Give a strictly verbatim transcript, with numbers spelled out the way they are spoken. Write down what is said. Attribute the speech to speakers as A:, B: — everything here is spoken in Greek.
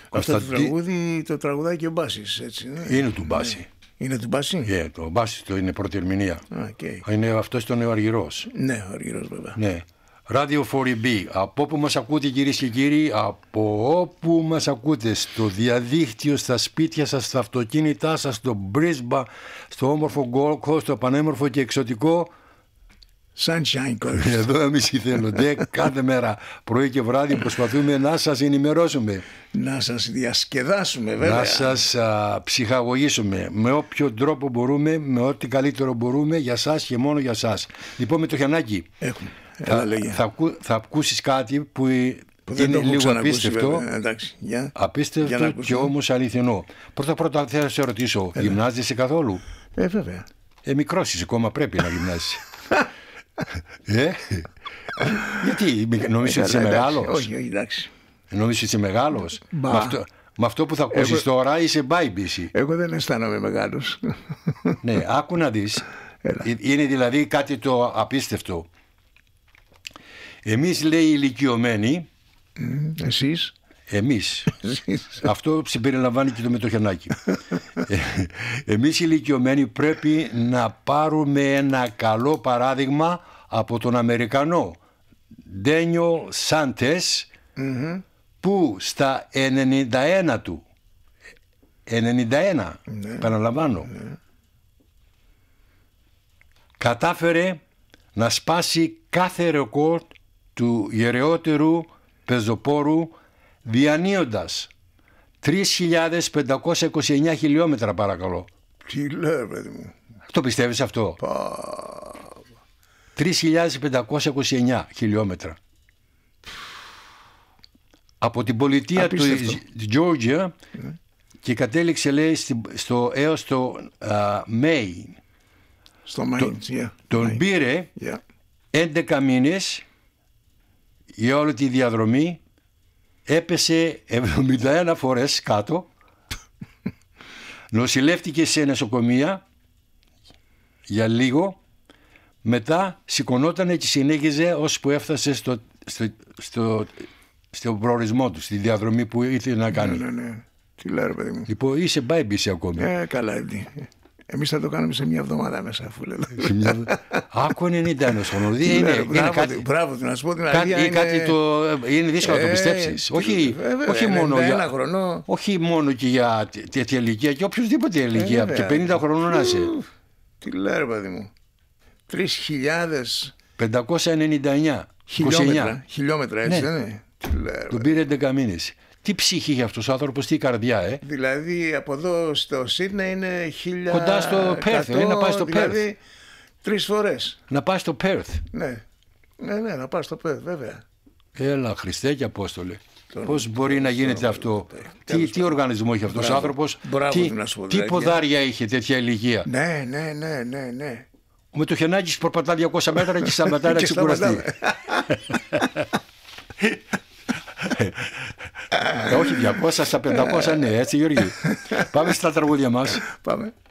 A: Αυτό
B: Αυτά
A: το τραγούδι το τραγουδάει και ο Μπάσης, έτσι. Ναι.
B: Είναι του Μπάση.
A: Είναι του Μπάση.
B: Yeah, το Μπάση το είναι πρώτη ερμηνεία.
A: Okay.
B: Είναι αυτός τον ο Αργυρός.
A: Ναι, ο Αργυρός βέβαια.
B: Ναι. Radio φορ ι μπι. Από όπου μας ακούτε κυρίες και κύριοι, από όπου μας ακούτε, στο διαδίκτυο, στα σπίτια σας, στα αυτοκίνητά σας, στο Brisbane, στο όμορφο Gold Coast, στο πανέμορφο και εξωτικό
A: Sunshine Coast.
B: Εδώ εμείς οι θελοντές κάθε μέρα πρωί και βράδυ προσπαθούμε να σας ενημερώσουμε,
A: να σας διασκεδάσουμε βέβαια,
B: να σας α, ψυχαγωγήσουμε με όποιο τρόπο μπορούμε, με ό,τι καλύτερο μπορούμε για σας και μόνο για σας. Λοιπόν, με το Γιαννάκη
A: Έχουμε.
B: θα, θα, θα ακούσεις κάτι που, που είναι λίγο απίστευτο,
A: εντάξει, για,
B: απίστευτο
A: για
B: και όμως αληθινό. Πρώτα πρώτα θέλω να σε ρωτήσω, Έλα. γυμνάζεσαι καθόλου?
A: Ε, βέβαια.
B: Ε, μικρός είσαι, ακόμα πρέπει να γυμνάζεσαι. ε, γιατί, νομίζεις ότι είσαι μεγάλος?
A: Όχι, όχι, εντάξει.
B: Νομίζεις ότι είσαι μεγάλος? Με αυτό, με αυτό που θα ακούσεις εγώ, τώρα είσαι μπάιμπι.
A: Εγώ δεν αισθάνομαι μεγάλος.
B: Ναι, άκου να δεις. Έλα. Είναι δηλαδή κάτι το απίστευτο. Εμείς, λέει, οι ηλικιωμένοι,
A: mm, εσείς
B: εμείς αυτό συμπεριλαμβάνει και το μετοχιανάκι. Εμείς οι ηλικιωμένοι πρέπει να πάρουμε ένα καλό παράδειγμα από τον Αμερικανό Ντένιελ Σάντες, mm-hmm. που στα ενενήντα ένα του ενενήντα ένα ναι. επαναλαμβάνω ναι. κατάφερε να σπάσει κάθε ρεκόρ του γεραιότερου πεζοπόρου, διανύοντας τρεις χιλιάδες πεντακόσια είκοσι εννέα χιλιόμετρα, παρακαλώ.
A: Τι λέω, παιδί μου?
B: Το πιστεύεις αυτό?
A: Πα...
B: τρεις χιλιάδες πεντακόσια είκοσι εννέα χιλιόμετρα. Από την πολιτεία Απίστευτο. του Georgia mm. και κατέληξε, λέει, στο, έως το uh, Maine.
A: Στο Maine,
B: το,
A: yeah.
B: Τον
A: Maine.
B: πήρε
A: yeah.
B: έντεκα μήνες για όλη τη διαδρομή, έπεσε εβδομήντα ένα φορές κάτω, νοσηλεύτηκε σε νοσοκομεία για λίγο, μετά σηκωνότανε και συνέχιζε ώσπου έφτασε στο, στο, στο, στο προορισμό του, στη διαδρομή που ήθελε να κάνει.
A: Ναι, ναι, ναι. Τι λέω, παιδί μου?
B: Λοιπόν, είσαι μπάιμπι ακόμη.
A: Ε, καλά, έτσι. Εμείς θα το κάνουμε σε μια εβδομάδα μέσα, αφού λέω.
B: Άκου ενενήντα ένα χρονών.
A: Μπράβο, να σου πω την αλήθεια.
B: Είναι δύσκολο να το πιστέψεις. Όχι μόνο και για τέτοια ηλικία, και οποιοδήποτε ηλικία. Και πενήντα χρονών να είσαι.
A: Τι λέω, παιδί μου? τρεις χιλιάδες
B: πεντακόσια ενενήντα εννέα
A: χιλιόμετρα, έτσι δεν είναι?
B: Τον πήρε έντεκα μήνες. Τι ψυχή είχε αυτός ο άνθρωπος, τι καρδιά, ε.
A: Δηλαδή από εδώ στο Σίδνεϊ είναι χίλια.
B: Κοντά στο Πέρθ, είναι να πάει στο Πέρθ.
A: Δηλαδή τρεις φορές.
B: Να πάει στο Πέρθ.
A: Ναι, ναι, ναι, να πάει στο Πέρθ, βέβαια.
B: Έλα, Χριστέ και Απόστολε. Τον... Πώς μπορεί να γίνεται τον... αυτό? Τι, τι οργανισμό είχε αυτός ο άνθρωπος?
A: Μπράβο,
B: τι, τι ποδάρια είχε τέτοια ηλικία?
A: Ναι, ναι, ναι, ναι, ναι.
B: Με το Χενάκης προπατά διακόσια μέτρα και σταματάει να ξεκουραστεί. ε, όχι διακόσια, στα πεντακόσια, ναι, έτσι, Γιώργη. Πάμε στα τραγούδια μας.
A: Πάμε.